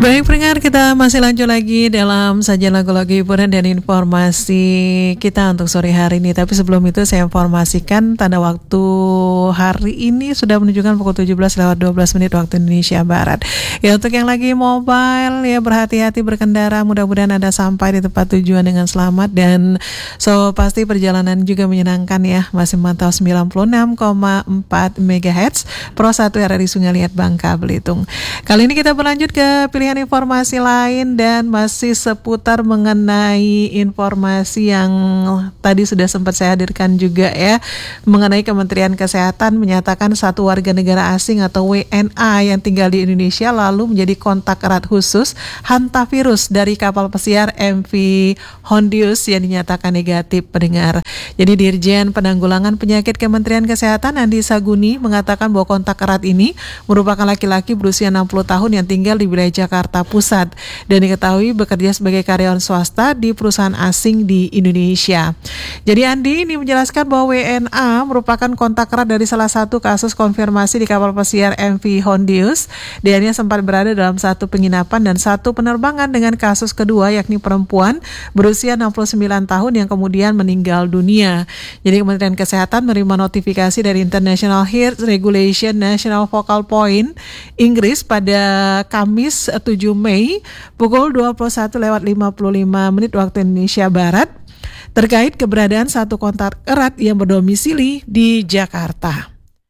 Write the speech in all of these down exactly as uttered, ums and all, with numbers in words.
Baik pendengar, kita masih lanjut lagi dalam sajian lagu-lagu hiburan dan informasi kita untuk sore hari ini. Tapi sebelum itu saya informasikan tanda waktu hari ini sudah menunjukkan pukul tujuh belas lewat dua belas menit waktu Indonesia Barat. Ya, untuk yang lagi mobile ya berhati-hati berkendara, mudah-mudahan Anda sampai di tempat tujuan dengan selamat dan so pasti perjalanan juga menyenangkan ya. Masih memantau sembilan puluh enam koma empat megahertz Pro satu R R I Sungai Liat Bangka Belitung. Kali ini kita berlanjut ke pilihan informasi lain dan masih seputar mengenai informasi yang tadi sudah sempat saya hadirkan juga ya, mengenai Kementerian Kesehatan menyatakan satu warga negara asing atau W N A yang tinggal di Indonesia lalu menjadi kontak erat khusus hantavirus dari kapal pesiar M V Hondius yang dinyatakan negatif pendengar. Jadi Dirjen Penanggulangan Penyakit Kementerian Kesehatan Andi Saguni mengatakan bahwa kontak erat ini merupakan laki-laki berusia enam puluh tahun yang tinggal di wilayah Jakarta Pusat dan diketahui bekerja sebagai karyawan swasta di perusahaan asing di Indonesia. Jadi Andi ini menjelaskan bahwa W N A merupakan kontak erat dari salah satu kasus konfirmasi di kapal pesiar M V Hondius. Dia sempat berada dalam satu penginapan dan satu penerbangan dengan kasus kedua yakni perempuan berusia enam puluh sembilan tahun yang kemudian meninggal dunia. Jadi Kementerian Kesehatan menerima notifikasi dari International Health Regulation National Focal Point Inggris pada Kamis tujuh Mei pukul dua puluh satu lewat lima puluh lima menit waktu Indonesia Barat terkait keberadaan satu kontak erat yang berdomisili di Jakarta.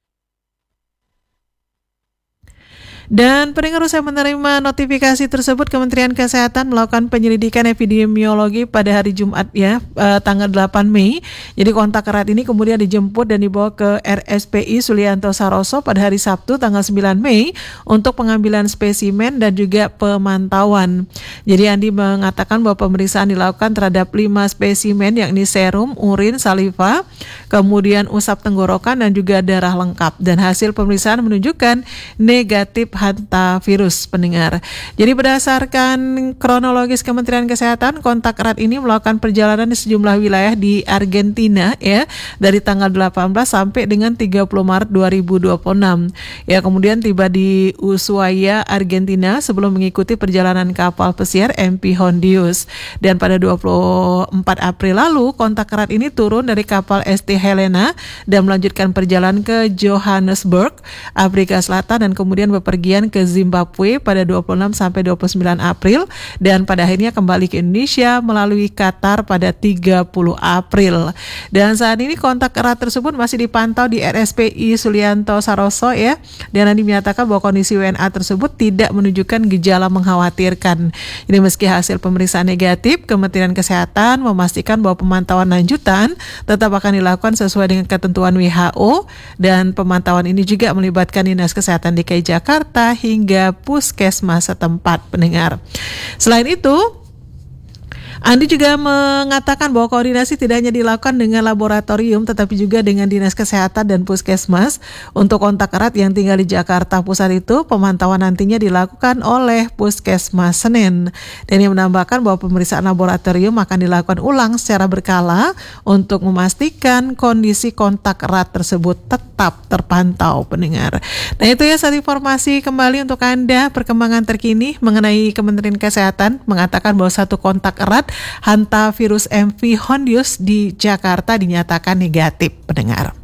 Dan pendengar usai menerima notifikasi tersebut, Kementerian Kesehatan melakukan penyelidikan epidemiologi pada hari Jumat ya, eh, tanggal delapan Mei. Jadi kontak erat ini kemudian dijemput dan dibawa ke R S P I Sulianto Saroso pada hari Sabtu tanggal sembilan Mei untuk pengambilan spesimen dan juga pemantauan. Jadi Andi mengatakan bahwa pemeriksaan dilakukan terhadap lima spesimen yakni serum, urin, saliva, kemudian usap tenggorokan dan juga darah lengkap. Dan hasil pemeriksaan menunjukkan negatif hantavirus pendengar. Jadi berdasarkan kronologis Kementerian Kesehatan, kontak erat ini melakukan perjalanan di sejumlah wilayah di Argentina ya dari tanggal delapan belas sampai dengan tiga puluh Maret dua ribu dua puluh enam. Ya, kemudian tiba di Ushuaia, Argentina sebelum mengikuti perjalanan kapal pesiar M V Hondius. Dan pada dua puluh empat April lalu, kontak erat ini turun dari kapal S T Helena dan melanjutkan perjalanan ke Johannesburg, Afrika Selatan dan kemudian bepergian ke Zimbabwe pada dua puluh enam sampai dua puluh sembilan April dan pada akhirnya kembali ke Indonesia melalui Qatar pada tiga puluh April. Dan saat ini kontak erat tersebut masih dipantau di R S P I Sulianto Saroso ya. Dan Andi menyatakan bahwa kondisi W N A tersebut tidak menunjukkan gejala mengkhawatirkan. Ini meski hasil pemeriksaan negatif, Kementerian Kesehatan memastikan bahwa pemantauan lanjutan tetap akan dilakukan sesuai dengan ketentuan W H O dan pemantauan ini juga melibatkan Dinas Kesehatan D K I Jakarta hingga puskesmas setempat pendengar. Selain itu, Andi juga mengatakan bahwa koordinasi tidak hanya dilakukan dengan laboratorium tetapi juga dengan Dinas Kesehatan dan Puskesmas. Untuk kontak erat yang tinggal di Jakarta Pusat itu, pemantauan nantinya dilakukan oleh Puskesmas Senen. Dan yang menambahkan bahwa pemeriksaan laboratorium akan dilakukan ulang secara berkala untuk memastikan kondisi kontak erat tersebut tetap terpantau pendengar. Nah itu ya satu informasi kembali untuk Anda, perkembangan terkini mengenai Kementerian Kesehatan mengatakan bahwa satu kontak erat hantavirus M V Hondius di Jakarta dinyatakan negatif pendengar.